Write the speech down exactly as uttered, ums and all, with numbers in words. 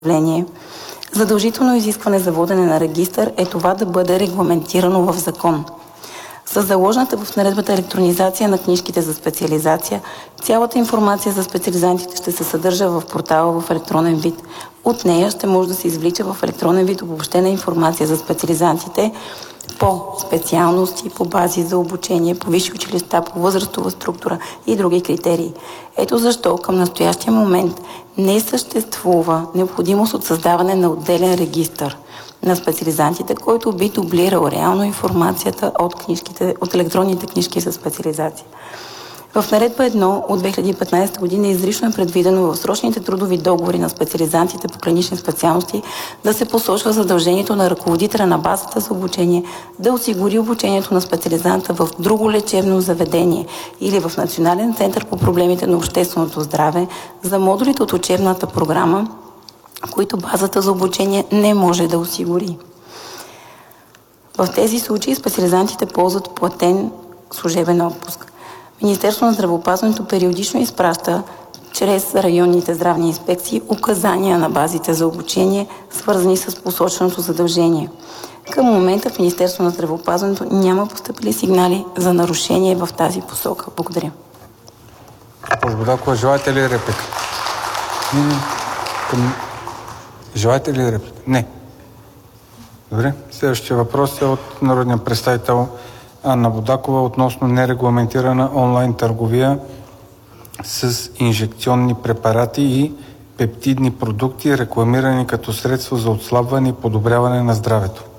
явление. Задължително изискване за водене на регистър е това да бъде регламентирано в закон. С заложената в наредбата електронизация на книжките за специализация, цялата информация за специализантите ще се съдържа в портала в електронен вид. От нея ще може да се извлича в електронен вид обобщена информация за специализантите по специалности, по бази за обучение, по висши училища, по възрастова структура и други критерии. Ето защо към настоящия момент не съществува необходимост от създаване на отделен регистър на специализантите, който би дублирал реално информацията от, книжките, от електронните книжки за специализация. В наредба едно от две хиляди и петнадесета година изрично е предвидено в срочните трудови договори на специализантите по клинични специалности да се посочва задължението на ръководителя на базата за обучение да осигури обучението на специализанта в друго лечебно заведение или в Национален център по проблемите на общественото здраве за модулите от учебната програма, които базата за обучение не може да осигури. В тези случаи специализантите ползват платен служебен отпуск. Министерството на здравеопазването периодично изпраща чрез районните здравни инспекции указания на базите за обучение, свързани с посоченото задължение. Към момента в Министерството на здравеопазването няма постъпили сигнали за нарушение в тази посока. Благодаря. Благодаря. Желаете ли реплика? Не, към... Желаете ли реплика? Не. Добре. Следващия въпрос е от народния представител Анна Водакова относно нерегламентирана онлайн търговия с инжекционни препарати и пептидни продукти, рекламирани като средство за отслабване и подобряване на здравето.